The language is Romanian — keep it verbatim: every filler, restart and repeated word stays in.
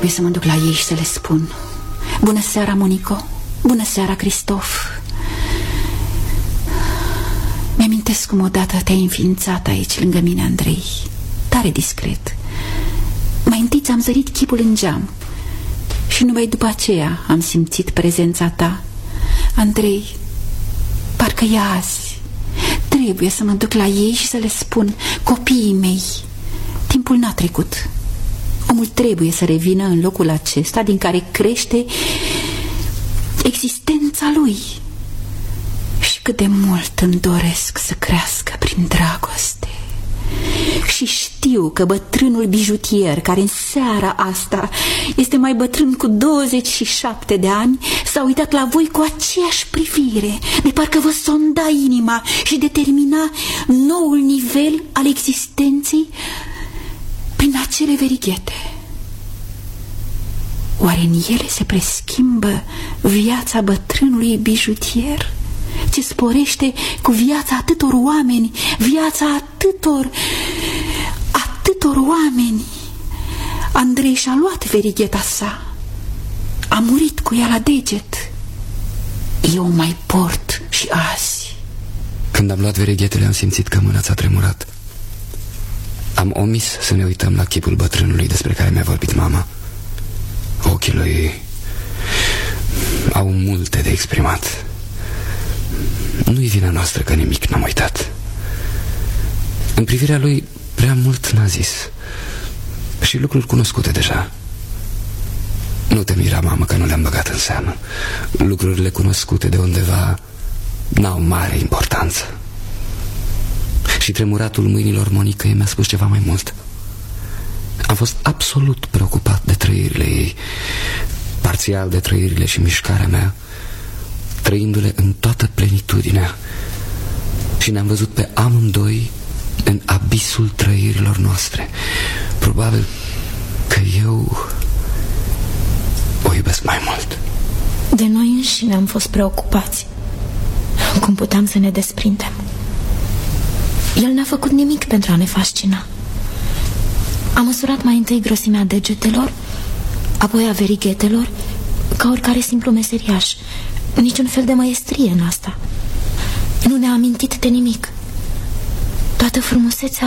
Trebuie să mă duc la ei și să le spun. Bună seara, Monico. Bună seara, Cristof. Mi-amintesc cum odată te-ai înființat aici lângă mine, Andrei. Tare discret. Mai întâi ți-am zărit chipul în geam și numai după aceea am simțit prezența ta. Andrei, parcă e azi. Trebuie să mă duc la ei și să le spun: copiii mei, timpul n-a trecut. Omul trebuie să revină în locul acesta din care crește existența lui. Și cât de mult îmi doresc să crească prin dragoste. Și știu că bătrânul bijutier, care în seara asta este mai bătrân cu douăzeci și șapte de ani, s-a uitat la voi cu aceeași privire, de parcă vă sonda inima și determina noul nivel al existenței prin acele verighete. Oare în ele se preschimbă viața bătrânului bijutier, ce sporește cu viața atâtor oameni, viața atâtor, atâtor oameni? Andrei și-a luat verigheta sa, a murit cu ea la deget. Eu mai port și azi. Când am luat verighetele, am simțit că mâna ți-a tremurat. Am omis să ne uităm la chipul bătrânului despre care mi-a vorbit mama. Ochii lui au multe de exprimat. Nu-i vina noastră că nimic n-am uitat. În privirea lui prea mult n-a zis, și lucruri cunoscute deja. Nu te mira, mamă, că nu le-am băgat în seamă. Lucrurile cunoscute de undeva n-au mare importanță. Și tremuratul mâinilor Monicăi mi-a spus ceva mai mult. Am fost absolut preocupat de trăirile ei, parțial de trăirile și mișcarea mea, trăindu-le în toată plenitudinea. Și ne-am văzut pe amândoi în abisul trăirilor noastre. Probabil că eu o iubesc mai mult. De noi înșine am fost preocupați. Cum puteam să ne desprindem? El n-a făcut nimic pentru a ne fascina. A măsurat mai întâi grosimea degetelor, apoi a verighetelor, ca oricare simplu meseriaș. Niciun fel de măiestrie în asta. Nu ne-a amintit de nimic. Toată frumusețea